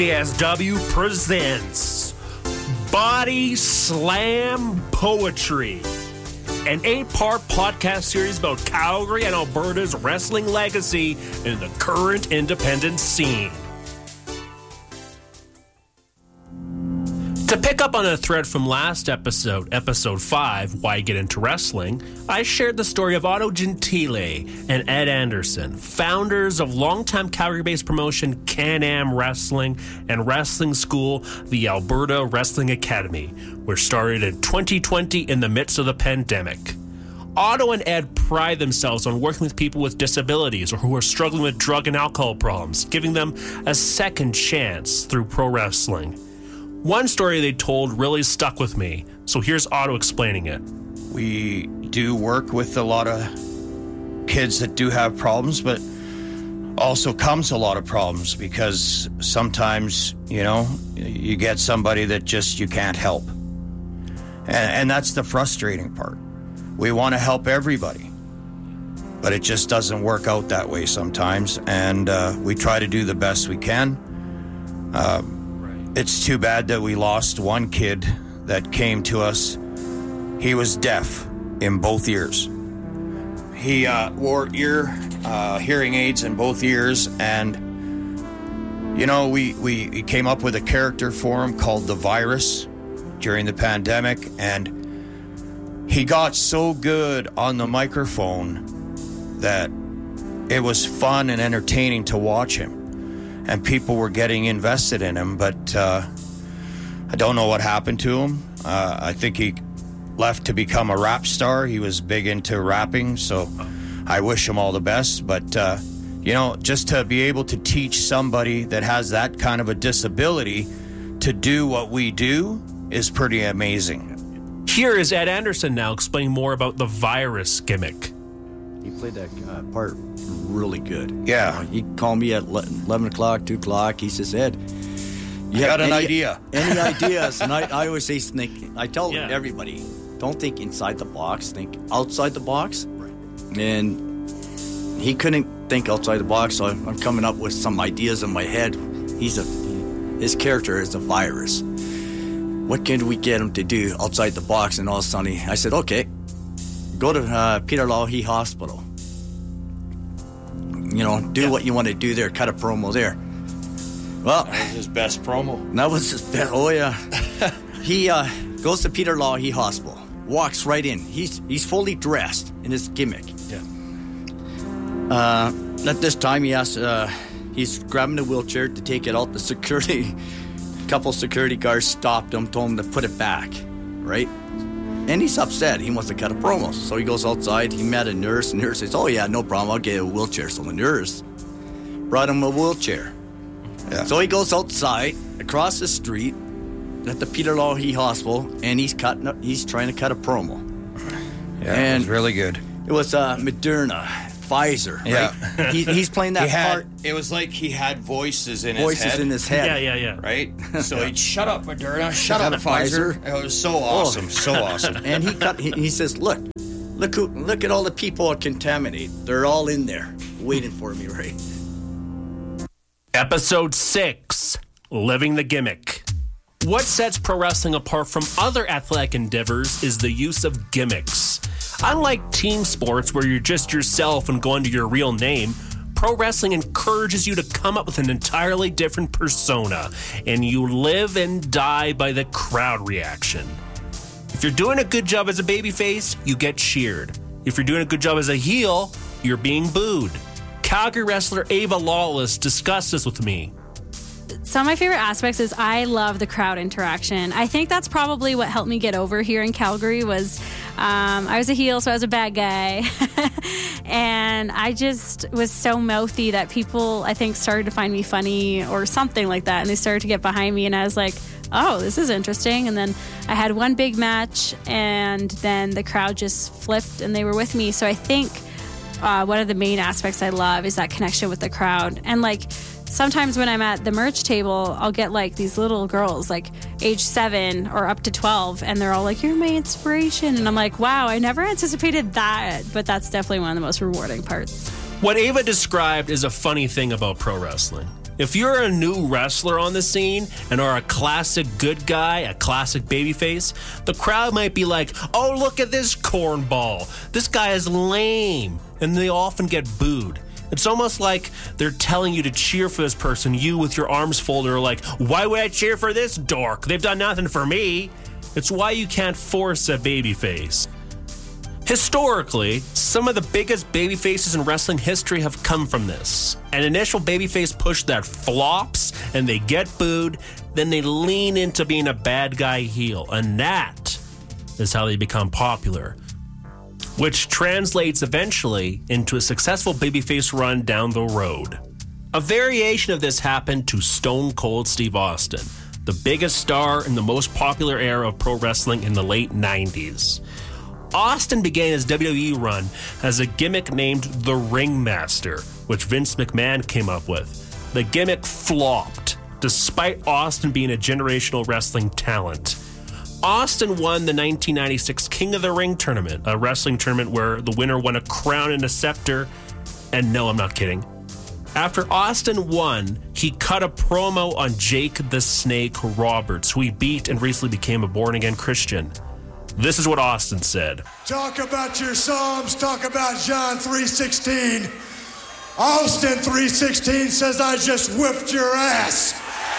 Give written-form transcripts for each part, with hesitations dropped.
CJSW presents Body Slam Poetry, an 8-part podcast series about Calgary and Alberta's wrestling legacy in the current independent scene. To pick up on a thread from last episode, episode 5, Why Get Into Wrestling, I shared the story of Otto Gentile and Ed Anderson, founders of longtime Calgary-based promotion Can-Am Wrestling and wrestling school, the Alberta Wrestling Academy, which started in 2020 in the midst of the pandemic. Otto and Ed pride themselves on working with people with disabilities or who are struggling with drug and alcohol problems, giving them a second chance through pro wrestling. One story they told really stuck with me, so here's Otto explaining it. We do work with a lot of kids that do have problems, but also comes a lot of problems because sometimes, you get somebody that just you can't help. And that's the frustrating part. We want to help everybody, but it just doesn't work out that way sometimes, and we try to do the best we can. It's too bad that we lost one kid that came to us. He was deaf in both ears. He wore hearing aids in both ears, and we came up with a character for him called the Virus during the pandemic, and he got so good on the microphone that it was fun and entertaining to watch him. And people were getting invested in him, but I don't know what happened to him. I think he left to become a rap star. He was big into rapping, so I wish him all the best. But, just to be able to teach somebody that has that kind of a disability to do what we do is pretty amazing. Here is Ed Anderson now explaining more about the Virus gimmick. He played that part really good. Yeah. He called me at 11 o'clock, 2 o'clock. He says, Ed, you got an idea? Any ideas? And I always say, I tell everybody, don't think inside the box, think outside the box. Right. And he couldn't think outside the box, so I'm coming up with some ideas in my head. His character is a virus. What can we get him to do outside the box? And all of a sudden, I said, okay, go to Peter Lougheed Hospital. Do what you want to do there, cut a promo there. Well, that was his best promo. That was his best. Oh, yeah. He goes to Peter Lougheed Hospital, walks right in. He's fully dressed in his gimmick. Yeah. At this time, he's grabbing the wheelchair to take it out. A couple security guards stopped him, told him to put it back, right? And he's upset. He wants to cut a promo. So he goes outside. He met a nurse. The nurse says, oh, yeah, no problem. I'll get a wheelchair. So the nurse brought him a wheelchair. Yeah. So he goes outside, across the street, at the Peter Lougheed Hospital, and he's trying to cut a promo. Yeah, and it was really good. It was Moderna, Pfizer, right? Yeah. He's playing that part. It was like he had voices in his head. Yeah. Right? So he'd shut up, Moderna, shut up, Pfizer. It was so awesome, so awesome. And he says, look at all the people contaminated. They're all in there waiting for me, right? Episode 6, Living the Gimmick. What sets pro wrestling apart from other athletic endeavors is the use of gimmicks. Unlike team sports where you're just yourself and go under your real name, pro wrestling encourages you to come up with an entirely different persona, and you live and die by the crowd reaction. If you're doing a good job as a babyface, you get cheered. If you're doing a good job as a heel, you're being booed. Calgary wrestler Ava Lawless discussed this with me. Some of my favorite aspects is I love the crowd interaction. I think that's probably what helped me get over here in Calgary was I was a heel, so I was a bad guy. And I just was so mouthy that people, I think, started to find me funny or something like that. And they started to get behind me, and I was like, oh, this is interesting. And then I had one big match, and then the crowd just flipped, and they were with me. So I think one of the main aspects I love is that connection with the crowd. And sometimes when I'm at the merch table, I'll get these little girls, age 7 or up to 12, and they're all like, you're my inspiration. And I'm like, wow, I never anticipated that. But that's definitely one of the most rewarding parts. What Ava described is a funny thing about pro wrestling. If you're a new wrestler on the scene and are a classic good guy, a classic babyface, the crowd might be like, oh, look at this cornball. This guy is lame. And they often get booed. It's almost like they're telling you to cheer for this person. You with your arms folded are like, why would I cheer for this dork? They've done nothing for me. It's why you can't force a babyface. Historically, some of the biggest babyfaces in wrestling history have come from this. An initial babyface push that flops and they get booed, then they lean into being a bad guy heel, and that is how they become popular, which translates eventually into a successful babyface run down the road. A variation of this happened to Stone Cold Steve Austin, the biggest star in the most popular era of pro wrestling in the late 90s. Austin began his WWE run as a gimmick named the Ringmaster, which Vince McMahon came up with. The gimmick flopped, despite Austin being a generational wrestling talent. Austin won the 1996 King of the Ring tournament, a wrestling tournament where the winner won a crown and a scepter. And no, I'm not kidding. After Austin won, he cut a promo on Jake the Snake Roberts, who he beat and recently became a born-again Christian. This is what Austin said. Talk about your Psalms, talk about John 3:16. Austin 3:16 says, I just whipped your ass.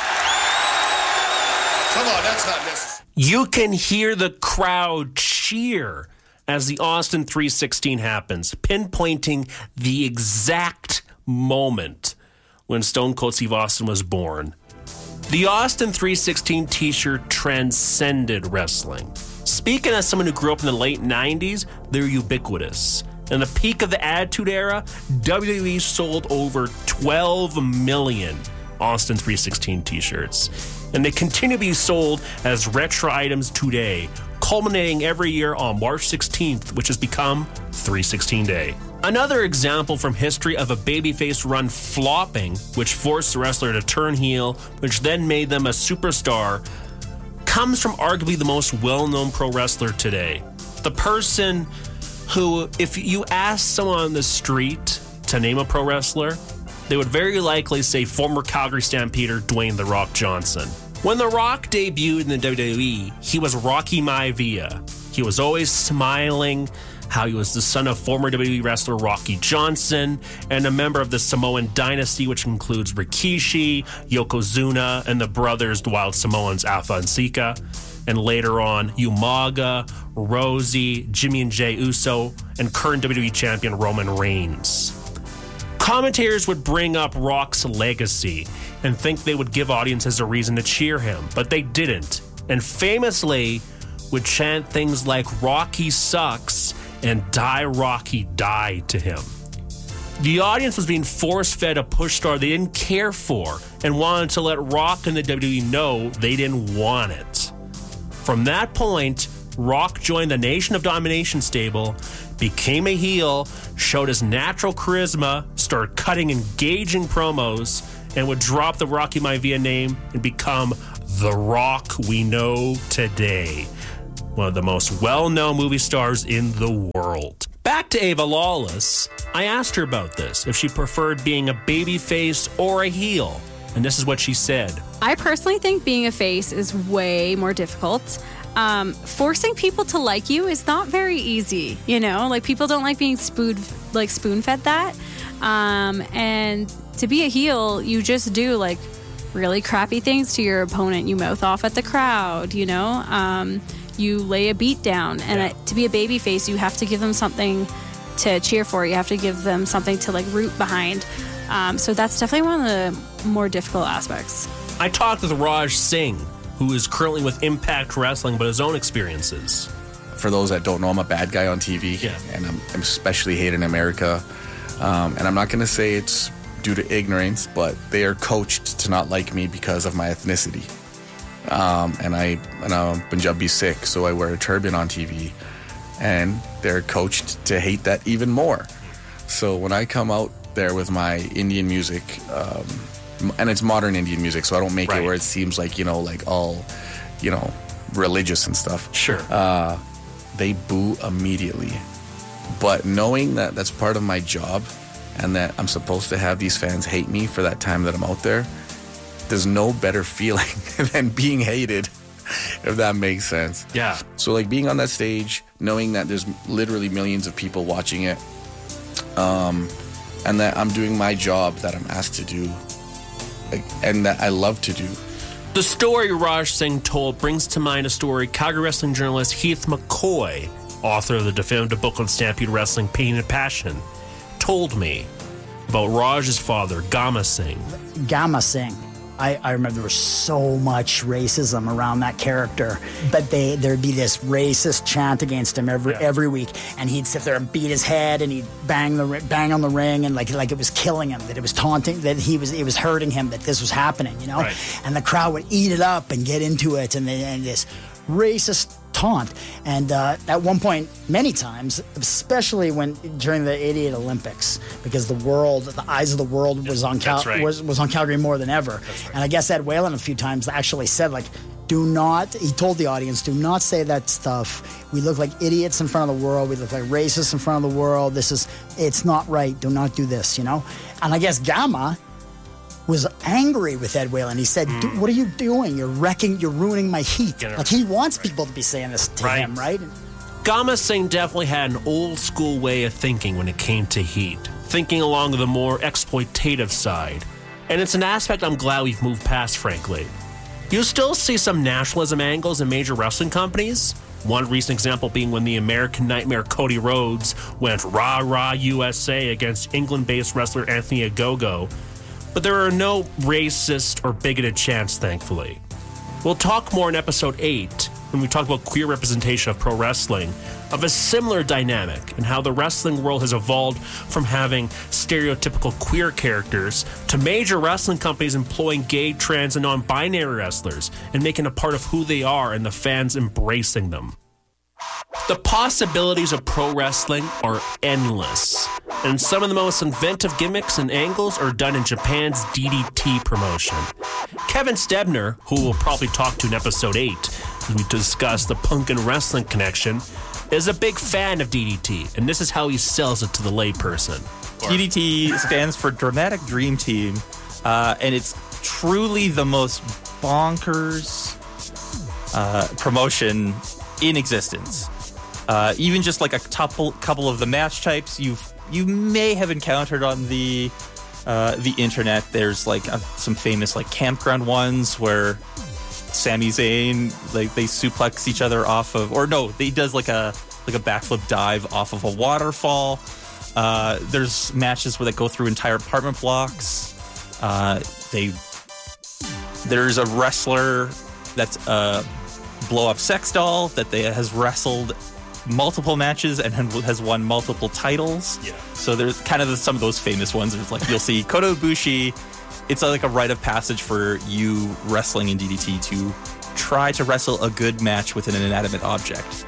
Come on, that's not necessary. You can hear the crowd cheer as the Austin 3:16 happens, pinpointing the exact moment when Stone Cold Steve Austin was born. The Austin 3:16 t-shirt transcended wrestling. Speaking as someone who grew up in the late 90s, they're ubiquitous. In the peak of the Attitude Era, WWE sold over 12 million Austin 3:16 t-shirts. And they continue to be sold as retro items today, culminating every year on March 16th, which has become 316 Day. Another example from history of a babyface run flopping, which forced the wrestler to turn heel, which then made them a superstar, comes from arguably the most well-known pro wrestler today. The person who, if you ask someone on the street to name a pro wrestler, they would very likely say former Calgary Stampeder Dwayne The Rock Johnson. When The Rock debuted in the WWE, he was Rocky Maivia. He was always smiling, how he was the son of former WWE wrestler Rocky Johnson and a member of the Samoan dynasty, which includes Rikishi, Yokozuna, and the brothers, the Wild Samoans, Alpha and Sika, and later on Umaga, Rosie, Jimmy and Jey Uso, and current WWE champion Roman Reigns. Commentators would bring up Rock's legacy and think they would give audiences a reason to cheer him, but they didn't, and famously would chant things like Rocky sucks and die Rocky die to him. The audience was being force-fed a push star they didn't care for and wanted to let Rock and the WWE know they didn't want it. From that point, Rock joined the Nation of Domination stable, became a heel, showed his natural charisma, started cutting engaging promos, and would drop the Rocky Maivia name and become The Rock we know today. One of the most well-known movie stars in the world. Back to Ava Lawless, I asked her about this, if she preferred being a babyface or a heel. And this is what she said. I personally think being a face is way more difficult. Forcing people to like you is not very easy, you know? Like, people don't like being spoon-fed that. And to be a heel, you just do, like, really crappy things to your opponent. You mouth off at the crowd, you know? You lay a beat down. And to be a baby face, you have to give them something to cheer for. You have to give them something to, like, root behind. So that's definitely one of the more difficult aspects. I talked with Raj Singh, who is currently with Impact Wrestling, but his own experiences. For those that don't know, I'm a bad guy on TV, and I'm especially hated in America. And I'm not going to say it's due to ignorance, but they are coached to not like me because of my ethnicity. And I'm Punjabi Sikh, so I wear a turban on TV, and they're coached to hate that even more. So when I come out there with my Indian music, and it's modern Indian music, so I don't make it where it seems like, you know, like all, you know, religious and stuff. Sure. They boo immediately. But knowing that that's part of my job, and that I'm supposed to have these fans hate me for that time that I'm out there, there's no better feeling than being hated, if that makes sense. Yeah. So like being on that stage, knowing that there's literally millions of people watching it, and that I'm doing my job that I'm asked to do, and that I love to do. The story Raj Singh told brings to mind a story Calgary wrestling journalist Heath McCoy, author of the definitive book on Stampede Wrestling, Pain and Passion, told me about Raj's father, Gama Singh. Gama Singh. I remember there was so much racism around that character, but there'd be this racist chant against him every week, and he'd sit there and beat his head, and he'd bang on the ring, and like it was killing him, that it was taunting, that it was hurting him, that this was happening, you know. Right. And the crowd would eat it up and get into it, and this racist taunt. And at one point, many times, especially during the '88 Olympics, because the eyes of the world was on was on Calgary more than ever. Right. And I guess Ed Whalen a few times actually said, like, he told the audience, do not say that stuff. We look like idiots in front of the world. We look like racists in front of the world. It's not right. Do not do this, you know? And I guess Gama was angry with Ed Whalen. He said, what are you doing? You're ruining my heat. Like, he wants people to be saying this to him, right? Gama Singh definitely had an old school way of thinking when it came to heat, thinking along the more exploitative side. And it's an aspect I'm glad we've moved past, frankly. You'll still see some nationalism angles in major wrestling companies. One recent example being when the American Nightmare Cody Rhodes went rah-rah USA against England-based wrestler Anthony Ogogo. But there are no racist or bigoted chants, thankfully. We'll talk more in episode 8, when we talk about queer representation of pro wrestling, of a similar dynamic and how the wrestling world has evolved from having stereotypical queer characters to major wrestling companies employing gay, trans, and non-binary wrestlers and making a part of who they are and the fans embracing them. The possibilities of pro wrestling are endless, and some of the most inventive gimmicks and angles are done in Japan's DDT promotion. Kevin Stebner, who we'll probably talk to in episode 8 as we discuss the punk and wrestling connection, is a big fan of DDT, and this is how he sells it to the layperson. DDT stands for Dramatic Dream Team, and it's truly the most bonkers promotion in existence. Even just like a couple of the match types you may have encountered on the internet. There's like some famous like campground ones where Sami Zayn, like, they suplex each other off of, or no, he does like a backflip dive off of a waterfall. There's matches where they go through entire apartment blocks. There's a wrestler that's a blow-up sex doll that has wrestled multiple matches and has won multiple titles. Yeah. So there's kind of some of those famous ones. There's like, you'll see Kota Ibushi. It's like a rite of passage for you wrestling in DDT to try to wrestle a good match with an inanimate object.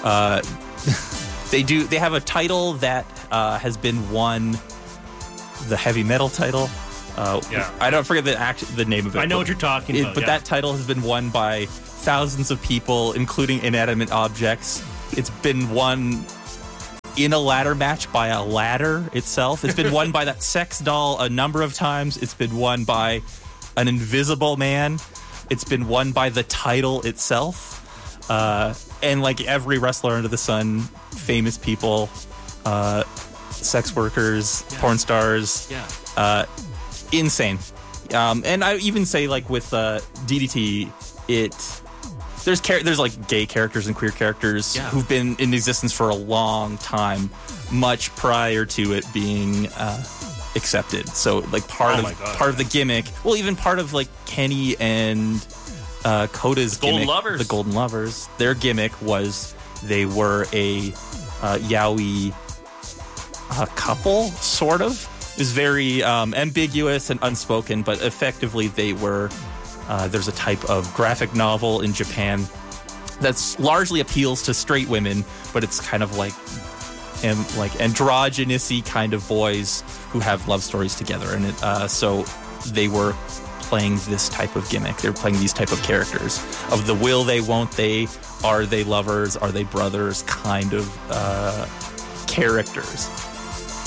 They have a title that has been won, the heavy metal title. I don't forget the name of it. I know what you're talking about. But that title has been won by thousands of people, including inanimate objects. It's been won in a ladder match by a ladder itself. It's been won by that sex doll a number of times. It's been won by an invisible man. It's been won by the title itself. And like every wrestler under the sun, famous people, sex workers, porn stars, insane. And I even say, like, with DDT, there's like gay characters and queer characters who've been in existence for a long time, much prior to it being accepted. So like part of the gimmick, well, even part of like Kenny and Kota's gimmick, the Golden Lovers, their gimmick was they were a yaoi couple, sort of. It was very ambiguous and unspoken, but effectively they were. There's a type of graphic novel in Japan that's largely appeals to straight women, but it's kind of like androgynous-y kind of boys who have love stories together. And so they were playing this type of gimmick. They were playing these type of characters of the will they, won't they, are they lovers, are they brothers kind of characters.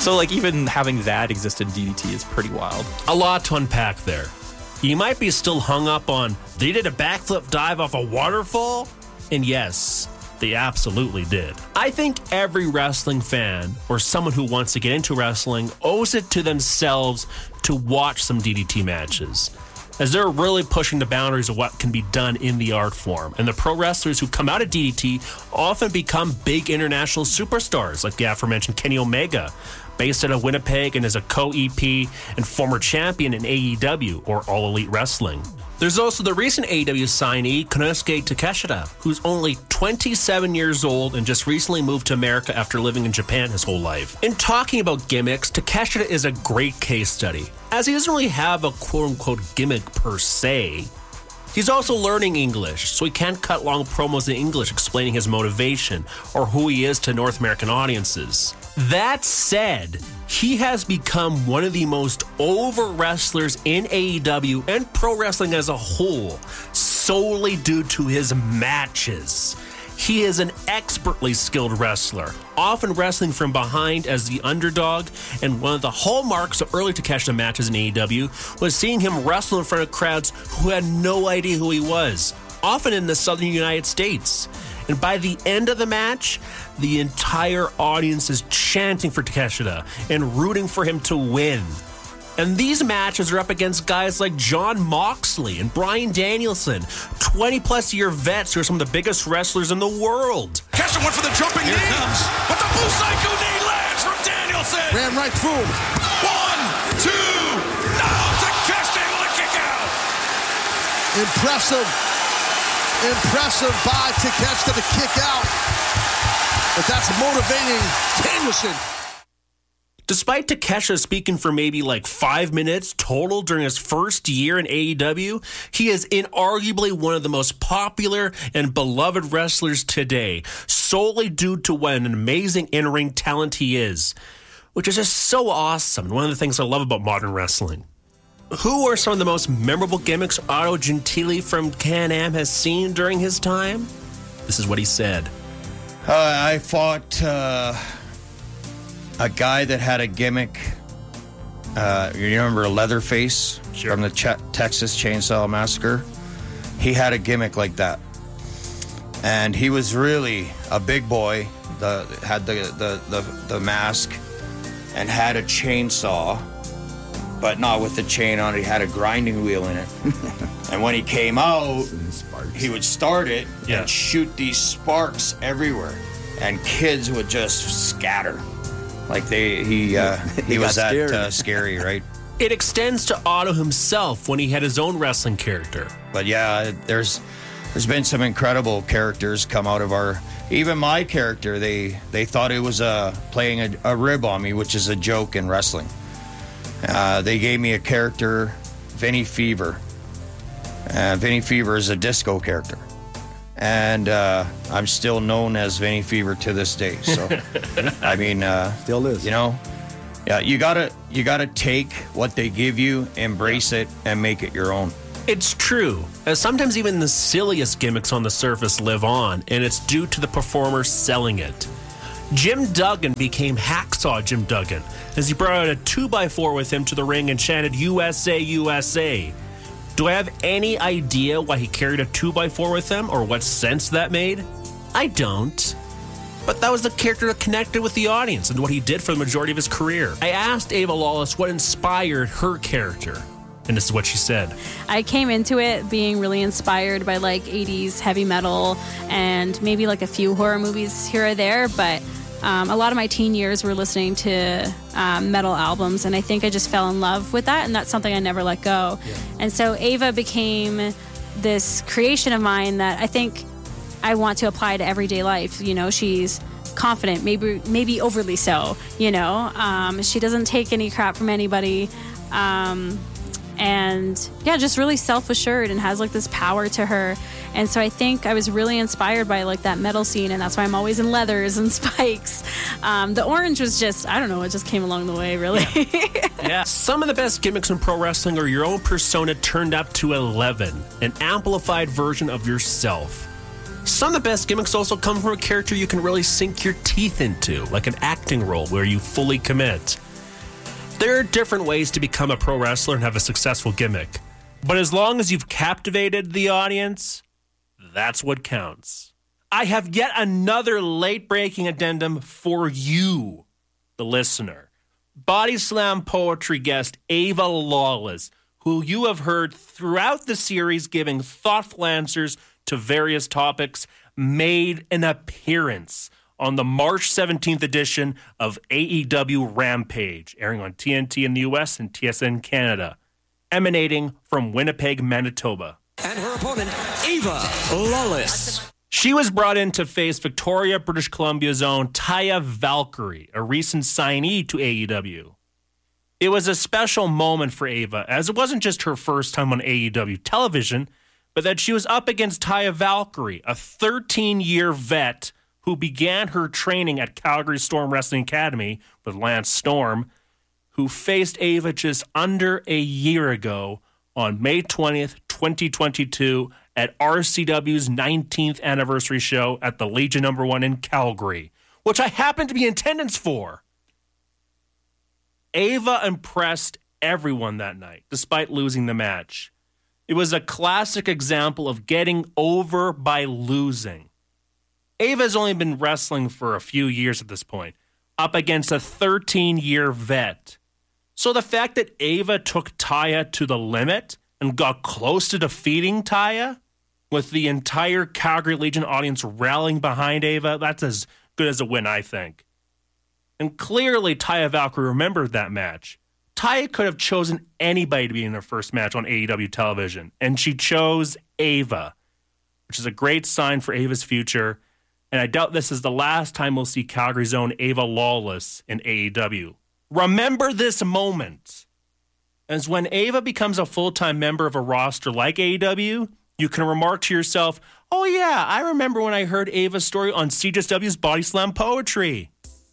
So, like, even having that exist in DDT is pretty wild. A lot to unpack there. You might be still hung up on, they did a backflip dive off a waterfall? And yes, they absolutely did. I think every wrestling fan or someone who wants to get into wrestling owes it to themselves to watch some DDT matches, as they're really pushing the boundaries of what can be done in the art form. And the pro wrestlers who come out of DDT often become big international superstars, like the aforementioned Kenny Omega, based out of Winnipeg and is a co-EP and former champion in AEW, or All Elite Wrestling. There's also the recent AEW signee, Konosuke Takeshita, who's only 27 years old and just recently moved to America after living in Japan his whole life. In talking about gimmicks, Takeshita is a great case study, as he doesn't really have a quote-unquote gimmick per se. He's also learning English, so he can't cut long promos in English explaining his motivation or who he is to North American audiences. That said, he has become one of the most over wrestlers in AEW and pro wrestling as a whole, solely due to his matches. He is an expertly skilled wrestler, often wrestling from behind as the underdog, and one of the hallmarks of early Takeshita matches in AEW was seeing him wrestle in front of crowds who had no idea who he was, often in the southern United States. And by the end of the match, the entire audience is chanting for Takeshita and rooting for him to win. And these matches are up against guys like Jon Moxley and Bryan Danielson, 20-plus year vets who are some of the biggest wrestlers in the world. Takeshita went for the jumping knee, but the Busaiku knee lands from Danielson. Ran right through him. 1, 2, now Takeshita able to kick out. Impressive by Takeshita to kick out. But that's motivating Danielson. Despite Takeshita speaking for maybe like 5 minutes total during his first year in AEW, he is inarguably one of the most popular and beloved wrestlers today, solely due to what an amazing in-ring talent he is, which is just so awesome. One of the things I love about modern wrestling. Who are some of the most memorable gimmicks Otto Gentile from Can-Am has seen during his time? This is what he said. I fought a guy that had a gimmick. You remember Leatherface from the Texas Chainsaw Massacre? He had a gimmick like that. And he was really a big boy, had the mask, and had a chainsaw, but not with the chain on it. He had a grinding wheel in it. And when he came out, he would start it and shoot these sparks everywhere. And kids would just scatter. Like he was that scary, right? It extends to Otto himself when he had his own wrestling character. But yeah, there's been some incredible characters come out of even my character. They thought it was playing a rib on me, which is a joke in wrestling. They gave me a character, Vinny Fever. Vinny Fever is a disco character. And I'm still known as Vinny Fever to this day. So, I mean, still is. You know, yeah, you gotta take what they give you, embrace it, and make it your own. It's true, as sometimes even the silliest gimmicks on the surface live on, and it's due to the performer selling it. Jim Duggan became Hacksaw Jim Duggan as he brought out a 2x4 with him to the ring and chanted USA, USA. Do I have any idea why he carried a 2x4 with him or what sense that made? I don't. But that was the character that connected with the audience and what he did for the majority of his career. I asked Ava Lawless what inspired her character, and this is what she said. I came into it being really inspired by like 80s heavy metal and maybe like a few horror movies here or there, but a lot of my teen years were listening to metal albums, and I think I just fell in love with that, and that's something I never let go. Yeah. And so Ava became this creation of mine that I think I want to apply to everyday life. You know, she's confident, maybe overly so, you know. She doesn't take any crap from anybody. And yeah, just really self-assured and has like this power to her. And so I think I was really inspired by like that metal scene, and that's why I'm always in leathers and spikes. The orange was just, I don't know, it just came along the way, really. Yeah. Some of the best gimmicks in pro wrestling are your own persona turned up to 11, an amplified version of yourself. Some of the best gimmicks also come from a character you can really sink your teeth into, like an acting role where you fully commit. There are different ways to become a pro wrestler and have a successful gimmick, but as long as you've captivated the audience, that's what counts. I have yet another late-breaking addendum for you, the listener. Body Slam Poetry guest Ava Lawless, who you have heard throughout the series giving thoughtful answers to various topics, made an appearance on the March 17th edition of AEW Rampage, airing on TNT in the US and TSN Canada, emanating from Winnipeg, Manitoba. And her opponent, Ava Lawless. She was brought in to face Victoria, British Columbia's own Taya Valkyrie, a recent signee to AEW. It was a special moment for Ava, as it wasn't just her first time on AEW television, but that she was up against Taya Valkyrie, a 13-year vet who began her training at Calgary Storm Wrestling Academy with Lance Storm, who faced Ava just under a year ago on May 20th, 2022 at RCW's 19th anniversary show at the Legion No. 1 in Calgary, which I happened to be in attendance for. Ava impressed everyone that night, despite losing the match. It was a classic example of getting over by losing. Ava's only been wrestling for a few years at this point, up against a 13-year vet. So the fact that Ava took Taya to the limit and got close to defeating Taya, with the entire Calgary Legion audience rallying behind Ava, that's as good as a win, I think. And clearly, Taya Valkyrie remembered that match. Taya could have chosen anybody to be in her first match on AEW television, and she chose Ava, which is a great sign for Ava's future. And I doubt this is the last time we'll see Calgary's own Ava Lawless in AEW. Remember this moment. As when Ava becomes a full-time member of a roster like AEW, you can remark to yourself, oh yeah, I remember when I heard Ava's story on CJSW's Body Slam Poetry.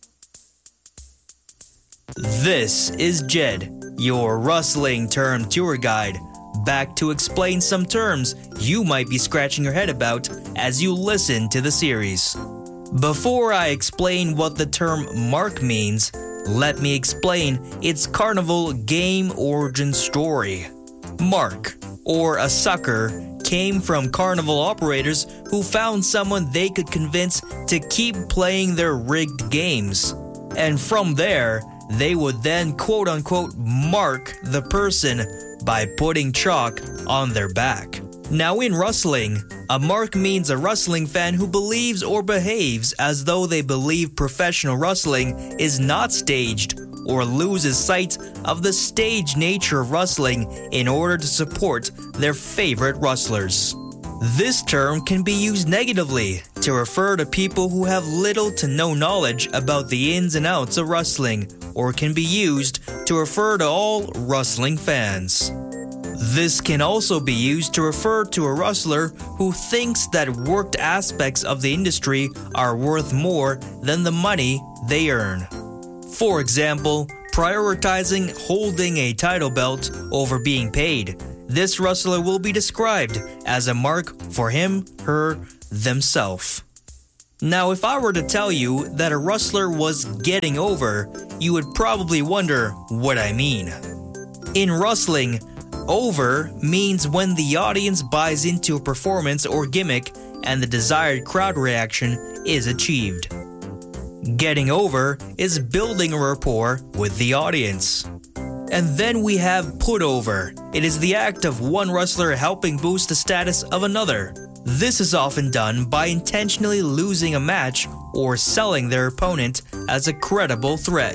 This is Jed, your wrestling term tour guide, back to explain some terms you might be scratching your head about as you listen to the series. Before I explain what the term mark means, let me explain its carnival game origin story. Mark, or a sucker, came from carnival operators who found someone they could convince to keep playing their rigged games. And from there, they would then quote-unquote mark the person by putting chalk on their back. Now in wrestling, a mark means a wrestling fan who believes or behaves as though they believe professional wrestling is not staged or loses sight of the stage nature of wrestling in order to support their favorite wrestlers. This term can be used negatively to refer to people who have little to no knowledge about the ins and outs of wrestling, or can be used to refer to all wrestling fans. This can also be used to refer to a wrestler who thinks that worked aspects of the industry are worth more than the money they earn. For example, prioritizing holding a title belt over being paid. This wrestler will be described as a mark for him, her, themselves. Now, if I were to tell you that a wrestler was getting over, you would probably wonder what I mean. In wrestling, over means when the audience buys into a performance or gimmick and the desired crowd reaction is achieved. Getting over is building a rapport with the audience. And then we have put over. It is the act of one wrestler helping boost the status of another. This is often done by intentionally losing a match or selling their opponent as a credible threat.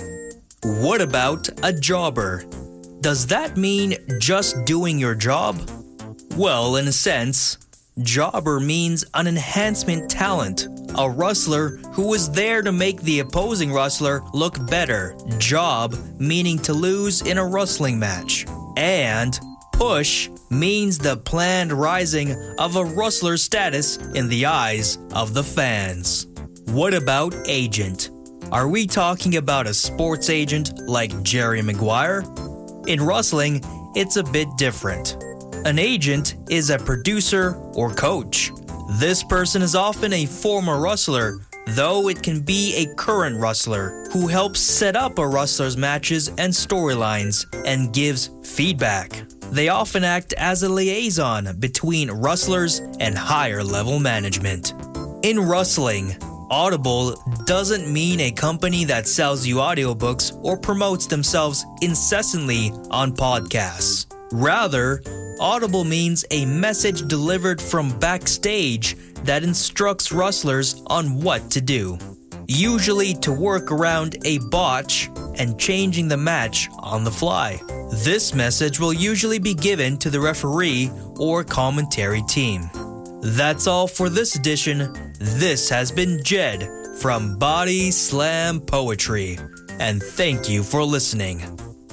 What about a jobber? Does that mean just doing your job? Well, in a sense, jobber means an enhancement talent, a wrestler who is there to make the opposing wrestler look better. Job meaning to lose in a wrestling match. And push means the planned rising of a wrestler's status in the eyes of the fans. What about agent? Are we talking about a sports agent like Jerry Maguire? In wrestling, it's a bit different. An agent is a producer or coach. This person is often a former wrestler, though it can be a current wrestler who helps set up a wrestler's matches and storylines and gives feedback. They often act as a liaison between wrestlers and higher level management. In wrestling, Audible doesn't mean a company that sells you audiobooks or promotes themselves incessantly on podcasts. Rather, Audible means a message delivered from backstage that instructs wrestlers on what to do, usually to work around a botch and changing the match on the fly. This message will usually be given to the referee or commentary team. That's all for this edition. This has been Jed from Body Slam Poetry, and thank you for listening.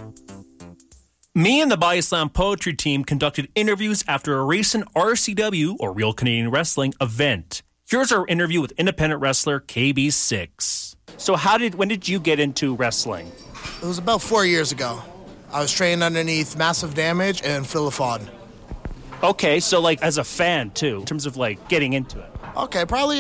Me and the Body Slam Poetry team conducted interviews after a recent RCW, or Real Canadian Wrestling, event. Here's our interview with independent wrestler KB6. So when did you get into wrestling? It was about 4 years ago. I was trained underneath Massive Damage and Phil LaFawn. Okay, so like as a fan too, in terms of like getting into it. Okay, probably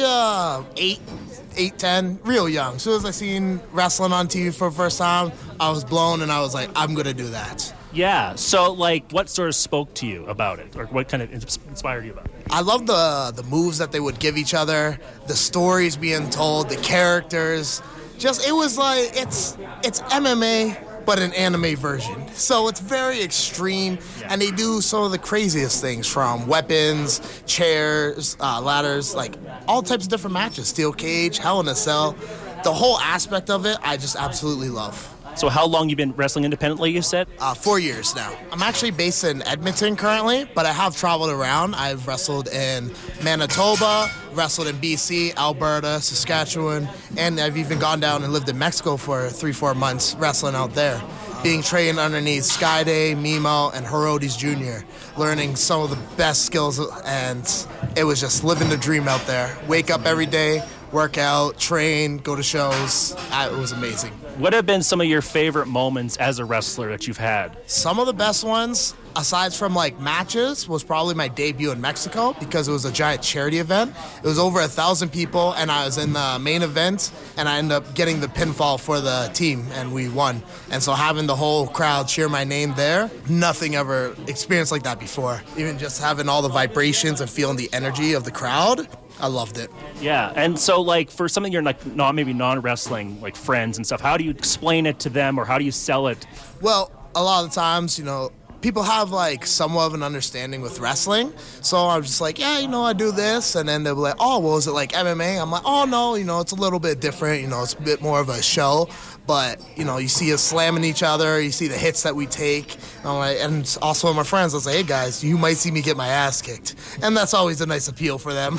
8, 10, real young. As soon as I seen wrestling on TV for the first time, I was blown and I was like, I'm going to do that. Yeah, so like what sort of spoke to you about it, or what kind of inspired you about it? I love the moves that they would give each other, the stories being told, the characters. Just, it was like, it's MMA, but an anime version. So it's very extreme, and they do some of the craziest things, from weapons, chairs, ladders, like all types of different matches, steel cage, Hell in a Cell. The whole aspect of it, I just absolutely love. So how long you been wrestling independently, you said? 4 years now. I'm actually based in Edmonton currently, but I have traveled around. I've wrestled in Manitoba, wrestled in BC, Alberta, Saskatchewan, and I've even gone down and lived in Mexico for 3-4 months wrestling out there. Being trained underneath Skyday, Mimo, and Herodes Jr., learning some of the best skills, and it was just living the dream out there. Wake up every day, work out, train, go to shows. It was amazing. What have been some of your favorite moments as a wrestler that you've had? Some of the best ones, aside from like matches, was probably my debut in Mexico, because it was a giant charity event. It was over 1,000 people, and I was in the main event, and I ended up getting the pinfall for the team, and we won. And so having the whole crowd cheer my name there, nothing ever experienced like that before. Even just having all the vibrations and feeling the energy of the crowd, I loved it. Yeah, and so like for some of your like maybe non-wrestling like friends and stuff, how do you explain it to them, or how do you sell it? Well, a lot of the times, people have like somewhat of an understanding with wrestling, so I'm just like, yeah, I do this, and then they'll be like, oh, well, is it like MMA? I'm like, oh no, it's a little bit different, it's a bit more of a show, but you see us slamming each other, you see the hits that we take, and also with my friends, I was like, hey guys, you might see me get my ass kicked, and that's always a nice appeal for them.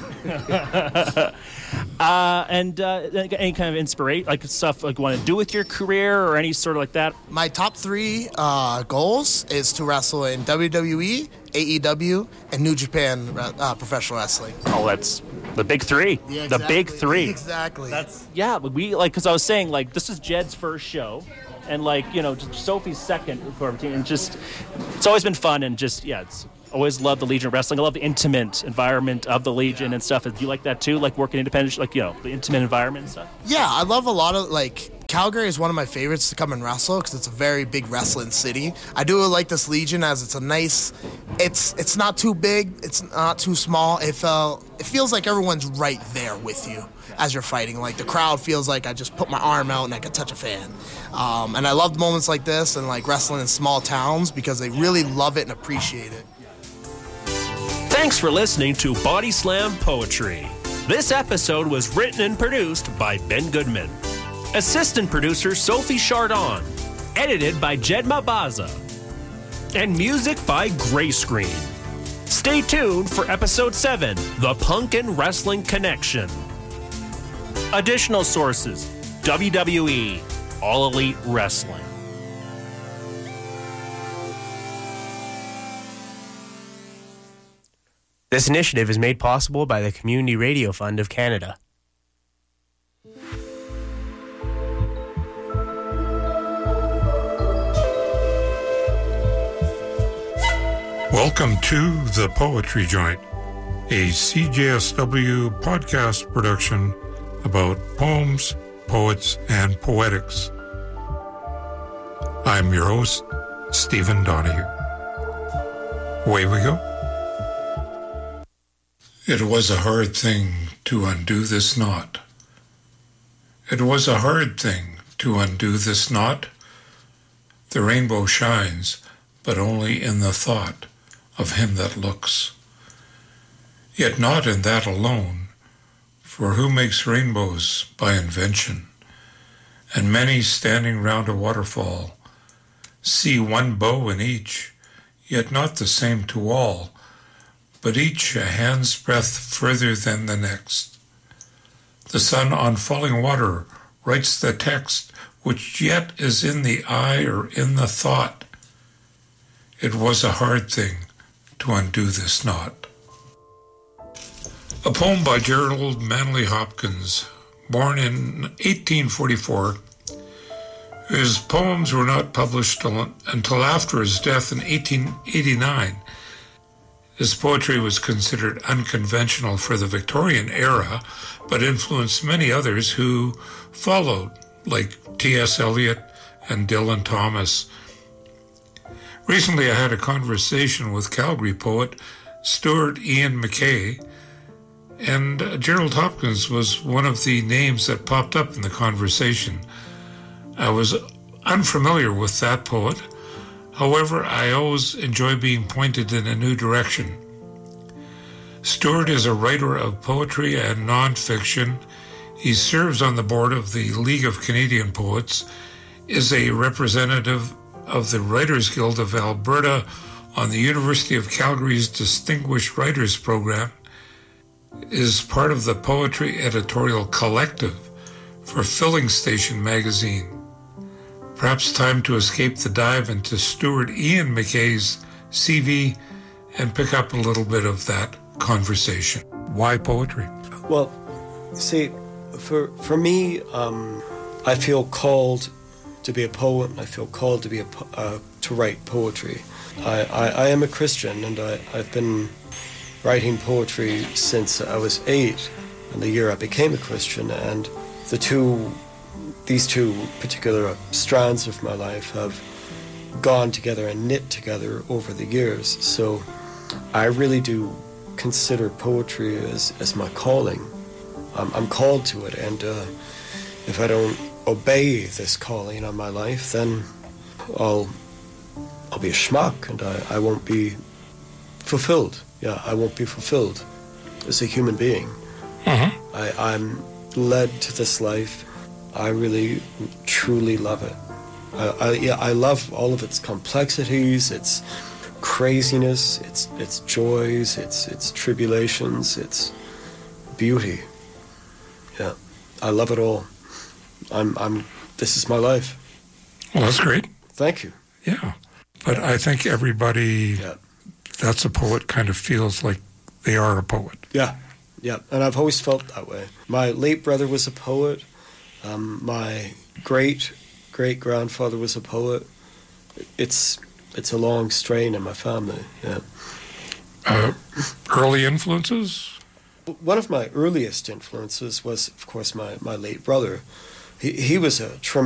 And any kind of inspiration, like stuff like you want to do with your career, or any sort of like that? My top 3 goals is to wrestle in WWE, AEW, and New Japan professional wrestling. Oh, that's the big 3. Yeah, exactly. The big 3. Exactly. But we because I was saying like this is Jed's first show, and like Sophie's second, and just it's always been fun, and just it's. Always love the Legion of Wrestling. I love the intimate environment of the Legion and stuff. Do you like that too? Like working independent, like, the intimate environment and stuff? Yeah, I love a lot of, Calgary is one of my favorites to come and wrestle because it's a very big wrestling city. I do like this Legion as it's a nice, it's not too big, it's not too small. It feels like everyone's right there with you as you're fighting. Like the crowd feels like I just put my arm out and I can touch a fan. And I love moments like this and like wrestling in small towns because they really love it and appreciate it. Thanks for listening to Body Slam Poetry. This episode was written and produced by Ben Goodman. Assistant producer Sophie Chardon. Edited by Jed Mabaza. And music by Gray Screen. Stay tuned for episode 7, The Punkin Wrestling Connection. Additional sources: WWE, All Elite Wrestling. This initiative is made possible by the Community Radio Fund of Canada. Welcome to The Poetry Joint, a CJSW podcast production about poems, poets, and poetics. I'm your host, Stephen Donahue. Away we go. It was a hard thing to undo this knot. It was a hard thing to undo this knot. The rainbow shines, but only in the thought of him that looks. Yet not in that alone, for who makes rainbows by invention? And many standing round a waterfall see one bow in each, yet not the same to all, but each a hand's breadth further than the next. The sun on falling water writes the text, which yet is in the eye or in the thought. It was a hard thing to undo this knot. A poem by Gerald Manley Hopkins, born in 1844. His poems were not published until after his death in 1889. His poetry was considered unconventional for the Victorian era, but influenced many others who followed, like T.S. Eliot and Dylan Thomas. Recently, I had a conversation with Calgary poet Stuart Ian McKay, and Gerald Hopkins was one of the names that popped up in the conversation. I was unfamiliar with that poet. However, I always enjoy being pointed in a new direction. Stuart is a writer of poetry and nonfiction. He serves on the board of the League of Canadian Poets, is a representative of the Writers Guild of Alberta on the University of Calgary's Distinguished Writers Program, is part of the Poetry Editorial Collective for Filling Station magazine. Perhaps time to escape the dive into Stuart Ian McKay's CV and pick up a little bit of that conversation. Why poetry? Well, see, for me, I feel called to be a poet. I feel called to be to write poetry. I am a Christian, and I've been writing poetry since I was 8, and the year I became a Christian. And these two particular strands of my life have gone together and knit together over the years. So I really do consider poetry as my calling. I'm called to it, and if I don't obey this calling on my life, then I'll be a schmuck, and I won't be fulfilled. Yeah, I won't be fulfilled as a human being. Mm-hmm. I'm led to this life. I really, truly love it. I love all of its complexities, its craziness, its joys, its tribulations, its beauty. Yeah, I love it all. This is my life. Well, that's great. Thank you. Yeah, but I think everybody that's a poet kind of feels like they are a poet. Yeah, and I've always felt that way. My late brother was a poet. My great-great-grandfather was a poet. It's a long strain in my family, yeah. Early influences? One of my earliest influences was, of course, my late brother. He was a tremendous